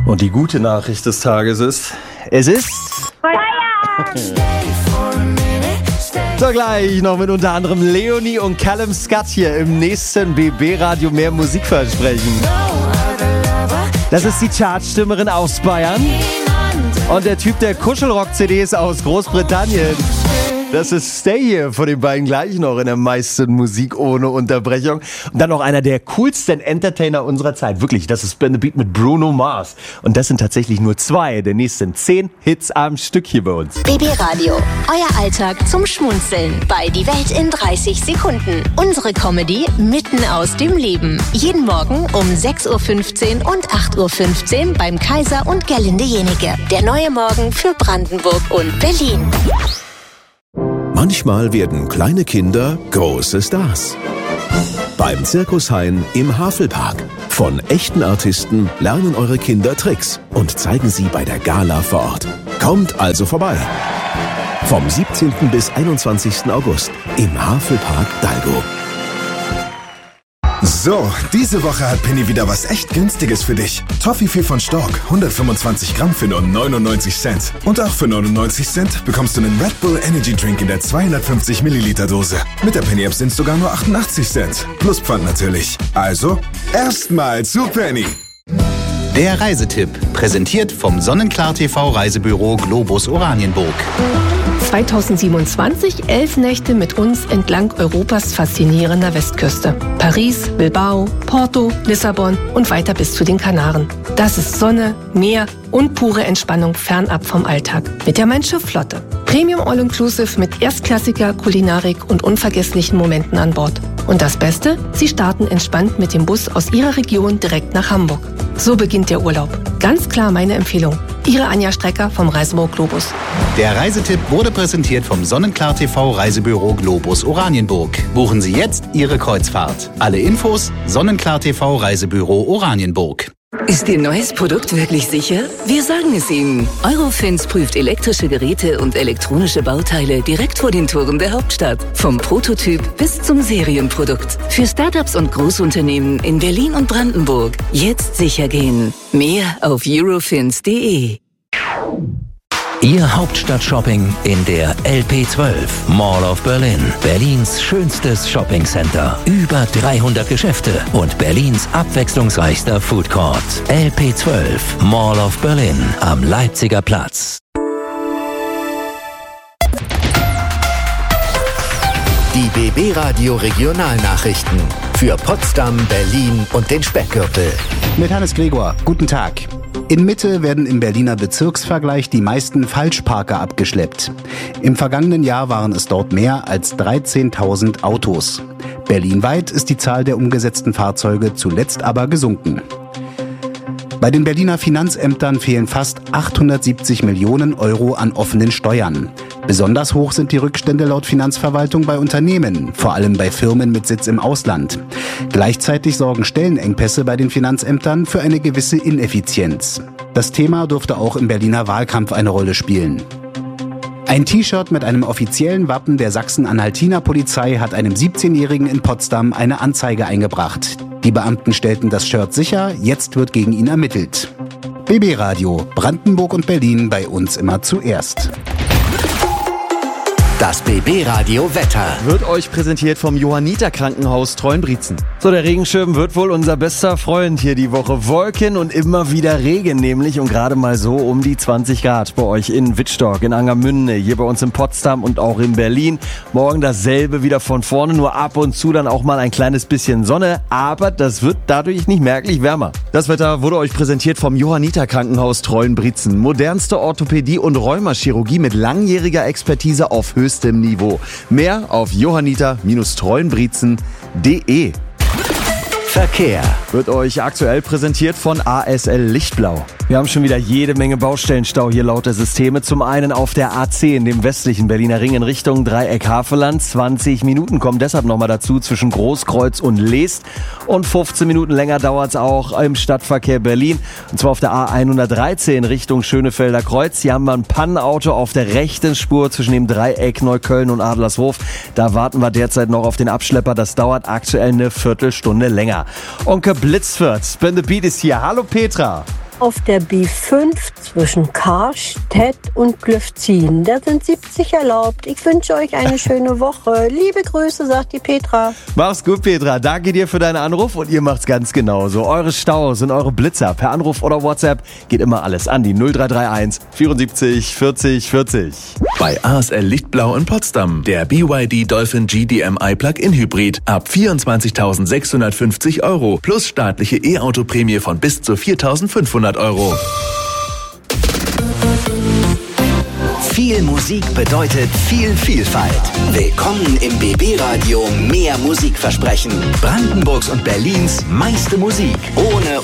Und die gute Nachricht des Tages ist, es ist Feierabend! so gleich noch mit unter anderem Leonie und Callum Scott hier im nächsten BB-Radio mehr Musik versprechen. Das ist die Chartstimmerin aus Bayern und der Typ der Kuschelrock-CDs aus Großbritannien. Das ist Stay hier von den beiden gleich noch in der meisten Musik ohne Unterbrechung. Und dann noch einer der coolsten Entertainer unserer Zeit. Wirklich, das ist Spin the Beat mit Bruno Mars. Und das sind tatsächlich nur 2 der nächsten 10 Hits am Stück hier bei uns. BB Radio, euer Alltag zum Schmunzeln bei Die Welt in 30 Sekunden. Unsere Comedy mitten aus dem Leben. Jeden Morgen um 6.15 Uhr und 8.15 Uhr beim Kaiser und Gerlinde Jenike. Der neue Morgen für Brandenburg und Berlin. Manchmal werden kleine Kinder große Stars. Beim Circus Hein im Havelpark. Von echten Artisten lernen eure Kinder Tricks und zeigen sie bei der Gala vor Ort. Kommt also vorbei. Vom 17. bis 21. August im Havelpark Dalgo. So, diese Woche hat Penny wieder was echt Günstiges für dich. Toffifee von Stork, 125 Gramm für nur 99 Cent. Und auch für 99 Cent bekommst du einen Red Bull Energy Drink in der 250 Milliliter Dose. Mit der Penny App sind es sogar nur 88 Cent. Plus Pfand natürlich. Also, erstmal zu Penny. Der Reisetipp, präsentiert vom Sonnenklar TV Reisebüro Globus Oranienburg. 2027 11 Nächte mit uns entlang Europas faszinierender Westküste. Paris, Bilbao, Porto, Lissabon und weiter bis zu den Kanaren. Das ist Sonne, Meer und pure Entspannung fernab vom Alltag. Mit der Mein-Schiff-Flotte. Premium All-Inclusive mit erstklassiger Kulinarik und unvergesslichen Momenten an Bord. Und das Beste? Sie starten entspannt mit dem Bus aus Ihrer Region direkt nach Hamburg. So beginnt der Urlaub. Ganz klar meine Empfehlung. Ihre Anja Strecker vom Reisebüro Globus. Der Reisetipp wurde präsentiert vom Sonnenklar TV Reisebüro Globus Oranienburg. Buchen Sie jetzt Ihre Kreuzfahrt. Alle Infos Sonnenklar TV Reisebüro Oranienburg. Ist Ihr neues Produkt wirklich sicher? Wir sagen es Ihnen. Eurofins prüft elektrische Geräte und elektronische Bauteile direkt vor den Toren der Hauptstadt. Vom Prototyp bis zum Serienprodukt. Für Startups und Großunternehmen in Berlin und Brandenburg. Jetzt sicher gehen. Mehr auf eurofins.de. Ihr Hauptstadt-Shopping in der LP12 Mall of Berlin. Berlins schönstes Shoppingcenter. Über 300 Geschäfte und Berlins abwechslungsreichster Food Court. LP12 Mall of Berlin am Leipziger Platz. Die BB Radio Regionalnachrichten für Potsdam, Berlin und den Speckgürtel. Mit Hannes Gregor. Guten Tag. In Mitte werden im Berliner Bezirksvergleich die meisten Falschparker abgeschleppt. Im vergangenen Jahr waren es dort mehr als 13.000 Autos. Berlinweit ist die Zahl der umgesetzten Fahrzeuge zuletzt aber gesunken. Bei den Berliner Finanzämtern fehlen fast 870 Millionen Euro an offenen Steuern. Besonders hoch sind die Rückstände laut Finanzverwaltung bei Unternehmen, vor allem bei Firmen mit Sitz im Ausland. Gleichzeitig sorgen Stellenengpässe bei den Finanzämtern für eine gewisse Ineffizienz. Das Thema dürfte auch im Berliner Wahlkampf eine Rolle spielen. Ein T-Shirt mit einem offiziellen Wappen der Sachsen-Anhaltiner Polizei hat einem 17-Jährigen in Potsdam eine Anzeige eingebracht. Die Beamten stellten das Shirt sicher, jetzt wird gegen ihn ermittelt. BB Radio, Brandenburg und Berlin bei uns immer zuerst. Das BB Radio Wetter wird euch präsentiert vom Johanniter Krankenhaus Treuenbrietzen. So, der Regenschirm wird wohl unser bester Freund hier die Woche. Wolken und immer wieder Regen nämlich und gerade mal so um die 20 Grad bei euch in Wittstock, in Angermünde, hier bei uns in Potsdam und auch in Berlin. Morgen dasselbe wieder von vorne, nur ab und zu dann auch mal ein kleines bisschen Sonne, aber das wird dadurch nicht merklich wärmer. Das Wetter wurde euch präsentiert vom Johanniter Krankenhaus Treuenbrietzen. Modernste Orthopädie und Rheumachirurgie mit langjähriger Expertise auf höchstem Niveau. Mehr auf johanniter-treuenbrietzen.de. Verkehr wird euch aktuell präsentiert von ASL Lichtblau. Wir haben schon wieder jede Menge Baustellenstau hier laut der Systeme. Zum einen auf der A10, dem westlichen Berliner Ring in Richtung Dreieck Havelland. 20 Minuten kommen deshalb nochmal dazu zwischen Großkreuz und Leest. Und 15 Minuten länger dauert es auch im Stadtverkehr Berlin. Und zwar auf der A113 Richtung Schönefelder Kreuz. Hier haben wir ein Pannenauto auf der rechten Spur zwischen dem Dreieck Neukölln und Adlershof. Da warten wir derzeit noch auf den Abschlepper. Das dauert aktuell eine Viertelstunde länger. Onkel Blitzfurt, Spin the Beat ist hier. Hallo Petra. auf der B5 zwischen Karstedt und Glöfzin. Da sind 70 erlaubt. Ich wünsche euch eine schöne Woche. Liebe Grüße, sagt die Petra. Mach's gut, Petra. Danke dir für deinen Anruf und ihr macht's ganz genauso. Eure Staus und eure Blitzer per Anruf oder WhatsApp geht immer alles an die 0331 74 40 40. Bei ASL Lichtblau in Potsdam. Der BYD Dolphin GDMI Plug-in Hybrid ab 24.650 € plus staatliche E-Auto-Prämie von bis zu 4.500 €. Viel Musik bedeutet viel Vielfalt. Willkommen im BB Radio Mehr Musikversprechen. Brandenburgs und Berlins meiste Musik. Ohne